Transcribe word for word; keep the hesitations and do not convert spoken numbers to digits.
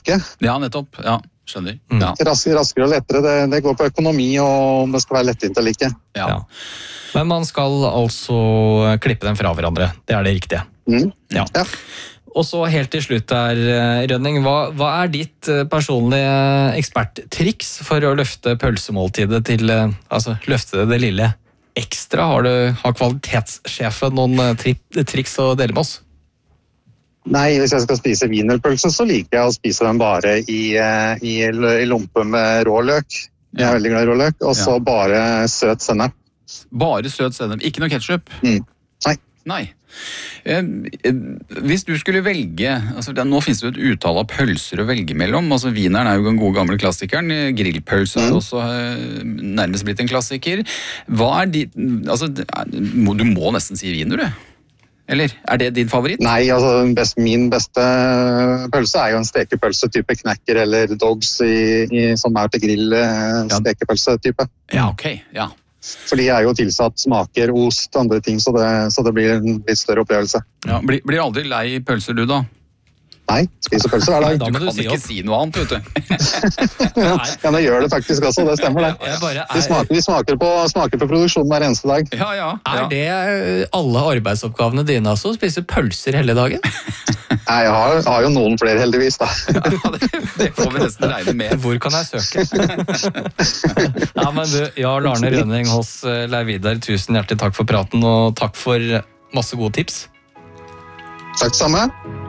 smake. Ja, nettopp. Ja, skjønner. Mm. Ja. Raskere, raskere og lettere, det, det går på økonomi, og det skal være lettvint å like. Ja. Ja. Men man skal altså klippe dem fra hverandre, det er det riktige. Mm. Ja. Ja. Og så helt til slutt der, Rønning, hva, hva er ditt personlige eksperttriks for å løfte pølsemåltidet til, altså løfte det lille ekstra? Har, du, har kvalitetssjefen noen tri, triks å dele med oss? Nei, hvis jeg skal spise wienerpølse, så liker jeg å spise den bare i, i, i lompe med rå løk. Jeg er veldig glad i rå løk, og så ja. Bare søt sennep. Bare søt sennep, ikke noe ketchup? Mm. Nei. Nei. Eh, hvis du skulle velge, altså, det, nå finnes det jo et utall av pølser å velge mellom, altså wieneren er jo den gode gamle klassikeren, grillpølse er mm. også eh, nærmest blitt en klassiker. Hva er de, altså, du må nesten si wiener, du? Eller er det din favoritt? Nei, altså best, min beste pølse er jo en stekepølse type knekker eller dogs i, i, som er til grill eh, stekepølse type. Ja, ok, ja. For de er jo tilsatt smaker, ost, andre ting, så det, så det blir en litt større opplevelse. Ja, blir, blir aldri lei pølser du da? Nei, spiser pølser hver dag. Du kan du si ikke opp. Si noe annet, vet du. ja, men jeg gjør det faktisk også, det stemmer det. Er... Vi, smaker, vi smaker, på, smaker på produksjonen hver eneste dag. Ja, ja, ja. Er det alle arbeidsoppgavene dine også? Spiser pølser hele dagen? Nei, jeg har, har jo noen flere heldigvis da. ja, det, det får vi nesten regne med. Hvor kan jeg søke? ja, men du, Jarl Arne Rønning hos Leiv Vidar, tusen hjertelig takk for praten, og takk for masse gode tips. Takk samme.